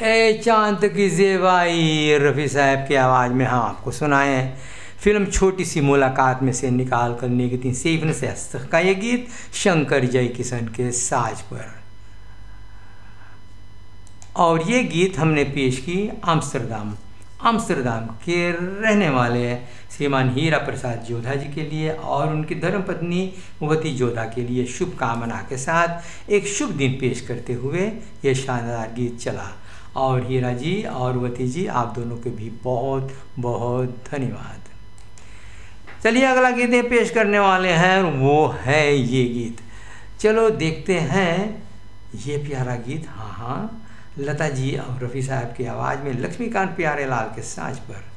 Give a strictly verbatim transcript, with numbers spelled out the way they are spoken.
ए चांद की ज़ेबाई रफ़ी साहब की आवाज़ में हम आपको सुनाए हैं फिल्म छोटी सी मुलाकात में से निकाल कर निगती सिफन से हस्तक का ये गीत शंकर जय किशन के साज पर। और ये गीत हमने पेश की आम्स्टरदाम आम्स्टरदाम के रहने वाले श्रीमान हीरा प्रसाद जोधा जी के लिए और उनकी धर्मपत्नी वती जोधा के लिए शुभकामना के साथ एक शुभ दिन पेश करते हुए ये शानदार गीत चला। और हीरा जी और वती जी आप दोनों के भी बहुत बहुत धन्यवाद। चलिए अगला गीत ये पेश करने वाले हैं, वो है ये गीत। चलो देखते हैं ये प्यारा गीत। हाँ हाँ लता जी और रफ़ी साहब की आवाज़ में लक्ष्मीकांत प्यारे लाल के साज पर।